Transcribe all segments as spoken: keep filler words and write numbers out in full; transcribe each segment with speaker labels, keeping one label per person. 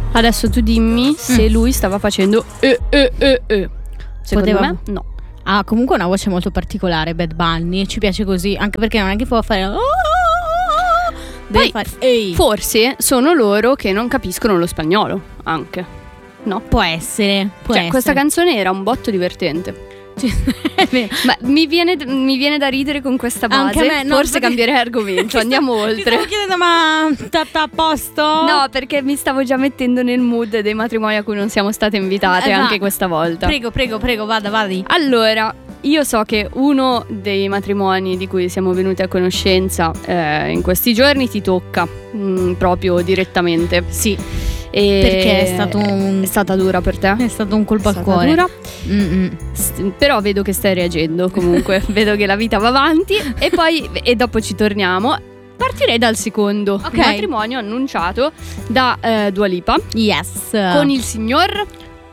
Speaker 1: Adesso tu dimmi se
Speaker 2: Mm.
Speaker 1: lui stava facendo e e e e. Secondo
Speaker 2: Poteva-
Speaker 1: me no.
Speaker 2: Ha comunque una voce molto particolare, Bad Bunny, ci piace così, anche perché non è che può fare oh, oh, oh, oh. Deve
Speaker 1: Poi,
Speaker 2: fare ehi.
Speaker 1: Forse sono loro che non capiscono lo spagnolo anche. No?
Speaker 2: Può essere, può
Speaker 1: Cioè,
Speaker 2: essere.
Speaker 1: questa canzone era un botto divertente.
Speaker 2: È vero.
Speaker 1: Ma mi viene, mi viene da ridere con questa base.
Speaker 2: Anche a me, no,
Speaker 1: Forse
Speaker 2: perché-
Speaker 1: cambierei argomento. Andiamo
Speaker 2: Ti
Speaker 1: oltre.
Speaker 2: stavo chiedendo, ma sta a posto?
Speaker 1: No, perché mi stavo già mettendo nel mood dei matrimoni a cui non siamo state invitate
Speaker 2: Eh, va.
Speaker 1: anche questa volta.
Speaker 2: Prego, prego, prego, vada, vadi.
Speaker 1: Allora, io so che uno dei matrimoni di cui siamo venuti a conoscenza eh, in questi giorni ti tocca mm, proprio direttamente.
Speaker 2: Sì,
Speaker 1: E
Speaker 2: perché è stato un-
Speaker 1: è stata dura per te?
Speaker 2: è stato un colpo
Speaker 1: È
Speaker 2: al
Speaker 1: stata
Speaker 2: cuore.
Speaker 1: dura.
Speaker 2: Mm-mm.
Speaker 1: S- Però vedo che stai reagendo comunque. Vedo che la vita va avanti. E poi e dopo ci torniamo. Partirei dal secondo
Speaker 2: Ok.
Speaker 1: matrimonio annunciato da eh, Dua Lipa
Speaker 2: Yes.
Speaker 1: con il signor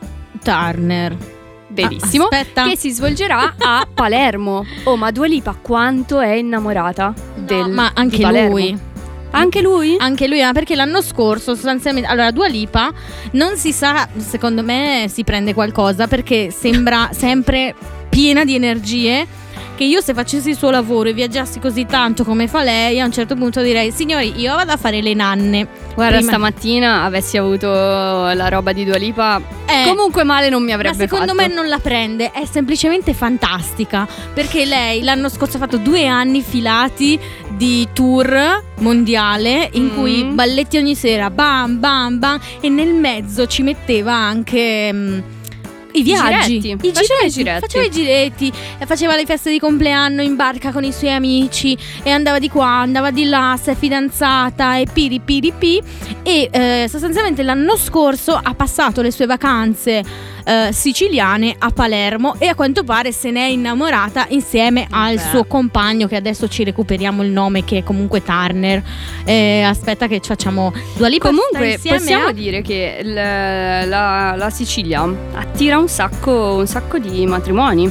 Speaker 2: Turner.
Speaker 1: bellissimo
Speaker 2: Ah, aspetta.
Speaker 1: che si svolgerà a Palermo. Oh, ma Dua Lipa quanto è innamorata del
Speaker 2: ma
Speaker 1: di
Speaker 2: anche
Speaker 1: Palermo.
Speaker 2: lui.
Speaker 1: Anche lui?
Speaker 2: Anche lui, ma perché l'anno scorso sostanzialmente, allora Dua Lipa non si sa, secondo me si prende qualcosa perché sembra sempre piena di energie, che io se facessi il suo lavoro e viaggiassi così tanto come fa lei, a un certo punto direi: signori, io vado a fare le nanne.
Speaker 1: Guarda,
Speaker 2: Prima-
Speaker 1: stamattina avessi avuto la roba di Dua Lipa,
Speaker 2: Eh,
Speaker 1: comunque male non mi avrebbe
Speaker 2: ma secondo
Speaker 1: fatto.
Speaker 2: me non la prende, è semplicemente fantastica, perché lei l'anno scorso ha fatto due anni filati di tour mondiale in
Speaker 1: Mm.
Speaker 2: cui balletti ogni sera, bam bam bam, e nel mezzo ci metteva anche mm, i viaggi,
Speaker 1: giretti.
Speaker 2: i
Speaker 1: Faceva i
Speaker 2: giretti,
Speaker 1: giretti.
Speaker 2: faceva i giretti, e faceva le feste di compleanno in barca con i suoi amici e andava di qua, andava di là, si è fidanzata e piri piri pi, e eh, sostanzialmente l'anno scorso ha passato le sue vacanze eh, siciliane a Palermo e a quanto pare se ne è innamorata insieme al
Speaker 1: Beh.
Speaker 2: suo compagno, che adesso ci recuperiamo il nome, che è comunque Turner. Eh, aspetta che ci facciamo Dua Lipa sta
Speaker 1: Comunque
Speaker 2: insieme
Speaker 1: possiamo
Speaker 2: a-
Speaker 1: dire che l- la, la Sicilia attira un sacco, un sacco di matrimoni.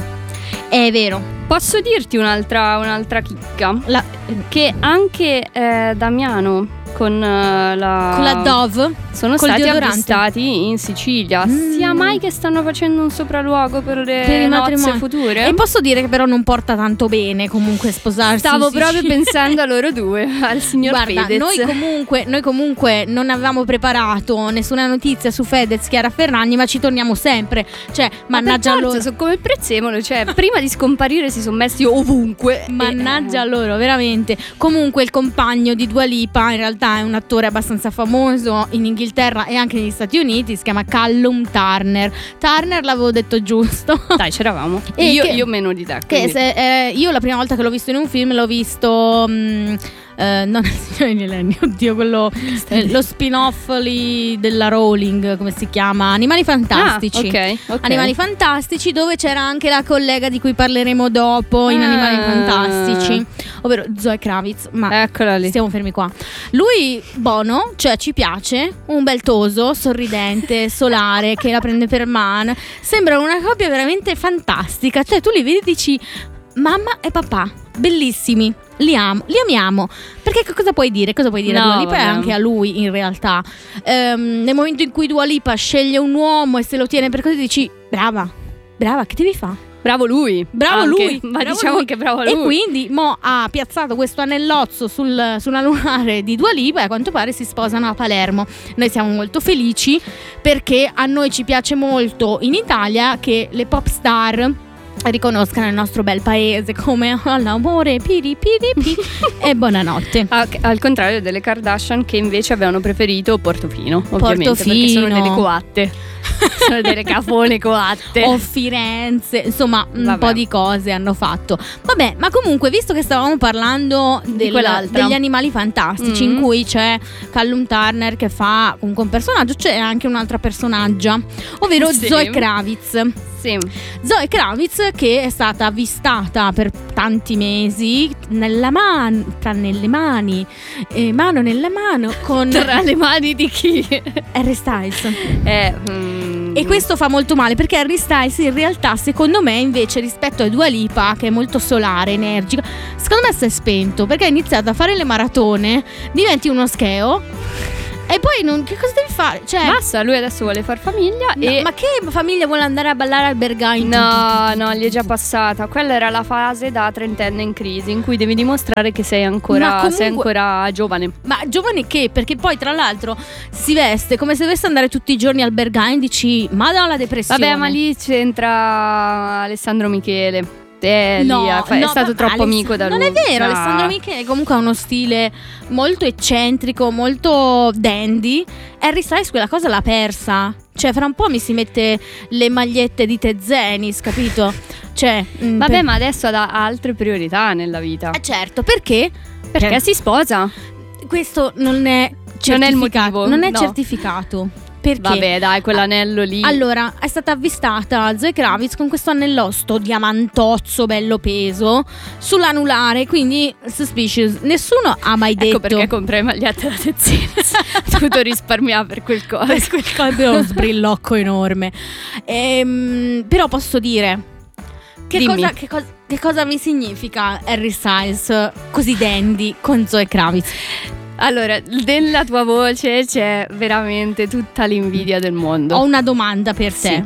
Speaker 2: È vero.
Speaker 1: Posso dirti un'altra, un'altra chicca?
Speaker 2: La-
Speaker 1: Che anche eh, Damiano con eh, la
Speaker 2: con la Dove
Speaker 1: sono
Speaker 2: col
Speaker 1: stati
Speaker 2: deodorante.
Speaker 1: avvistati in Sicilia.
Speaker 2: Mm.
Speaker 1: Sia mai che stanno facendo un sopralluogo per le
Speaker 2: Per i
Speaker 1: nozze
Speaker 2: matrimoni.
Speaker 1: future?
Speaker 2: E posso dire che però non porta tanto bene comunque sposarsi
Speaker 1: Stavo
Speaker 2: in
Speaker 1: proprio
Speaker 2: Sicilia.
Speaker 1: pensando a loro due, al signor
Speaker 2: Guarda,
Speaker 1: Fedez.
Speaker 2: noi comunque, noi comunque non avevamo preparato nessuna notizia su Fedez, Chiara Ferragni, ma ci torniamo sempre. Cioè,
Speaker 1: Ma
Speaker 2: mannaggia
Speaker 1: per
Speaker 2: loro.
Speaker 1: forza, sono come il prezzemolo, cioè prima di scomparire si sono messi ovunque.
Speaker 2: Mannaggia
Speaker 1: E-
Speaker 2: loro, veramente. Comunque il compagno di Dua Lipa in realtà è un attore abbastanza famoso in Inghilterra e anche negli Stati Uniti, si chiama Callum Turner. Turner l'avevo detto giusto.
Speaker 1: Dai, c'eravamo.
Speaker 2: E
Speaker 1: io,
Speaker 2: che-
Speaker 1: io meno di te.
Speaker 2: Che
Speaker 1: quindi-
Speaker 2: se, eh, io la prima volta che l'ho visto in un film l'ho visto mm, eh, non il Signore degli Anelli, oddio, quello eh, lo spin-off lì della Rowling, come si chiama? Animali Fantastici.
Speaker 1: Ah, ok, ok.
Speaker 2: Animali Fantastici, dove c'era anche la collega di cui parleremo dopo in
Speaker 1: Ah.
Speaker 2: Animali Fantastici, ovvero Zoe Kravitz. Ma
Speaker 1: Eccola lì.
Speaker 2: stiamo fermi qua. Lui, buono, cioè ci piace, un bel toso, sorridente, solare, che la prende per mano. Sembra una coppia veramente fantastica. Cioè tu li vedi e dici: mamma e papà, bellissimi, li amo, li amiamo. Perché che cosa puoi dire? Cosa puoi dire
Speaker 1: No,
Speaker 2: a Dua Lipa e
Speaker 1: vabbè.
Speaker 2: anche a lui in realtà? Ehm, nel momento in cui Dua Lipa sceglie un uomo e se lo tiene per così, dici: brava, brava, che devi fare?
Speaker 1: Bravo lui.
Speaker 2: Bravo
Speaker 1: anche.
Speaker 2: lui,
Speaker 1: Ma
Speaker 2: bravo
Speaker 1: diciamo
Speaker 2: lui.
Speaker 1: che bravo lui.
Speaker 2: E quindi mo ha piazzato questo anellozzo sul, sulla lunare di Dua Lipa e a quanto pare si sposano a Palermo. Noi siamo molto felici perché a noi ci piace molto in Italia che le pop star riconoscano il nostro bel paese come l'amore, piri piri pi e buonanotte.
Speaker 1: Ah, al contrario delle Kardashian, che invece avevano preferito Portofino, ovviamente, perché sono
Speaker 2: Portofino.
Speaker 1: delle coatte. Sono delle cafone coatte.
Speaker 2: O Firenze, insomma un
Speaker 1: Vabbè.
Speaker 2: po' di cose hanno fatto. Vabbè, ma comunque visto che stavamo parlando del-
Speaker 1: quell'altra.
Speaker 2: degli Animali Fantastici,
Speaker 1: Mm.
Speaker 2: in cui c'è Callum Turner che fa comunque un personaggio, c'è anche un'altra personaggia, ovvero
Speaker 1: Sì.
Speaker 2: Zoe Kravitz.
Speaker 1: Sì.
Speaker 2: Zoe Kravitz, che è stata avvistata per tanti mesi nella mano, tra nelle mani, eh, mano nella mano con
Speaker 1: Tra le mani di chi?
Speaker 2: Harry Styles.
Speaker 1: Eh, mm,
Speaker 2: E questo fa molto male perché Harry Styles in realtà secondo me invece rispetto a Dua Lipa, che è molto solare, energica, secondo me si è spento perché ha iniziato a fare le maratone, diventi uno scheo E poi non, che cosa devi fare? Cioè,
Speaker 1: basta, lui adesso vuole far famiglia.
Speaker 2: no,
Speaker 1: e
Speaker 2: ma che famiglia vuole andare a ballare al Berghain?
Speaker 1: No, no, gli è già passata. Quella era la fase da trentenne in crisi, in cui devi dimostrare che sei ancora,
Speaker 2: Ma comunque-
Speaker 1: sei ancora giovane.
Speaker 2: Ma giovane che? Perché poi tra l'altro si veste come se dovesse andare tutti i giorni al Berghain. Dici, madonna la depressione.
Speaker 1: Vabbè, ma lì c'entra Alessandro Michele. Eh, lì
Speaker 2: No,
Speaker 1: è, è
Speaker 2: no,
Speaker 1: stato
Speaker 2: ma
Speaker 1: troppo
Speaker 2: Aless-
Speaker 1: amico da lui.
Speaker 2: Non è vero,
Speaker 1: Ah.
Speaker 2: Alessandro Michele comunque ha uno stile molto eccentrico, molto dandy. Harry Styles quella cosa l'ha persa. Cioè, fra un po' mi si mette le magliette di Tezenis, capito? Cioè, mm,
Speaker 1: Vabbè,
Speaker 2: per-
Speaker 1: ma adesso ha altre priorità nella vita.
Speaker 2: Eh, certo, perché?
Speaker 1: Perché
Speaker 2: Cioè,
Speaker 1: si sposa.
Speaker 2: questo non è certificato.
Speaker 1: Non è il motivo,
Speaker 2: Non è
Speaker 1: no.
Speaker 2: certificato. Perché?
Speaker 1: Vabbè, dai, quell'anello lì.
Speaker 2: Allora, è stata avvistata Zoe Kravitz con questo annellotto diamantozzo bello peso sull'anulare, quindi suspicious. Nessuno ha mai detto.
Speaker 1: Ecco perché comprai magliette da Tezenis. Ho dovuto risparmiare per quel coso.
Speaker 2: Per quel coso uno sbrillocco enorme. Ehm, però posso dire che
Speaker 1: Dimmi.
Speaker 2: cosa, che, cosa, che cosa mi significa Harry Styles così dandy con Zoe Kravitz?
Speaker 1: Allora, nella tua voce c'è veramente tutta l'invidia del mondo.
Speaker 2: Ho una domanda per te.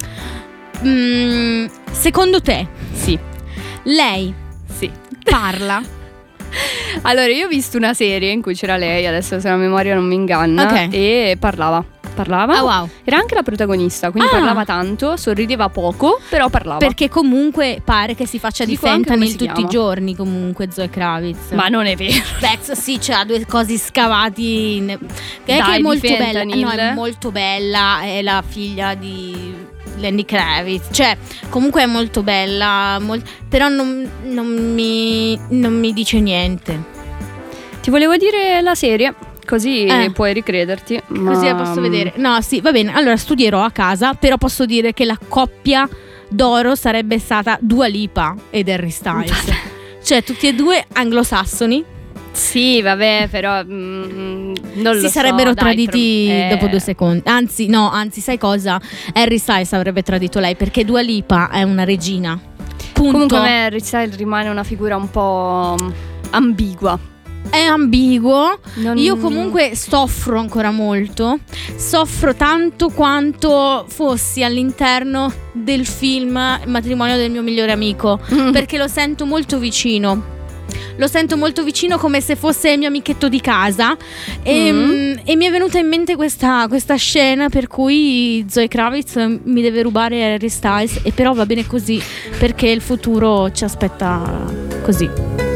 Speaker 2: Mm, secondo te
Speaker 1: Sì,
Speaker 2: lei
Speaker 1: sì.
Speaker 2: parla?
Speaker 1: Allora, io ho visto una serie in cui c'era lei, adesso se la memoria non mi inganna,
Speaker 2: Ok.
Speaker 1: e parlava. Parlava.
Speaker 2: Ah, wow.
Speaker 1: Era anche la protagonista, quindi
Speaker 2: Ah.
Speaker 1: parlava tanto, sorrideva poco, però parlava.
Speaker 2: Perché comunque pare che si faccia di
Speaker 1: Dico anche come
Speaker 2: fentanyl
Speaker 1: si
Speaker 2: tutti
Speaker 1: chiama.
Speaker 2: i giorni comunque Zoe Kravitz.
Speaker 1: Ma non è vero.
Speaker 2: Beh, sì, c'ha due cosi scavati in- che, è
Speaker 1: Dai,
Speaker 2: che è
Speaker 1: di
Speaker 2: molto bella.
Speaker 1: fentanyl.
Speaker 2: No, è molto bella, è la figlia di Lenny Kravitz. Cioè, comunque è molto bella, mol- però non, non mi, non mi dice niente.
Speaker 1: Ti volevo dire la serie, così
Speaker 2: Eh.
Speaker 1: puoi ricrederti.
Speaker 2: Così
Speaker 1: ma-
Speaker 2: la posso vedere. No, sì, va bene. Allora studierò a casa, però posso dire che la coppia d'oro sarebbe stata Dua Lipa ed Harry Styles. Cioè, tutti e due anglosassoni.
Speaker 1: Sì, vabbè, però mm, non lo
Speaker 2: si
Speaker 1: so,
Speaker 2: sarebbero
Speaker 1: dai,
Speaker 2: traditi
Speaker 1: tro- eh.
Speaker 2: dopo due secondi. Anzi, no, anzi, sai cosa? Harry Styles avrebbe tradito lei perché Dua Lipa è una regina. Punto.
Speaker 1: Comunque a me Harry Styles rimane una figura un po' mm, ambigua.
Speaker 2: È ambiguo.
Speaker 1: Non-
Speaker 2: Io comunque soffro ancora molto. Soffro tanto quanto fossi all'interno del film Il matrimonio del mio migliore amico.
Speaker 1: Mm.
Speaker 2: Perché lo sento molto vicino. Lo sento molto vicino, come se fosse il mio amichetto di casa. E,
Speaker 1: Mm.
Speaker 2: mm, e mi è venuta in mente questa, questa scena per cui Zoe Kravitz mi deve rubare Harry Styles. E però va bene così, perché il futuro ci aspetta così.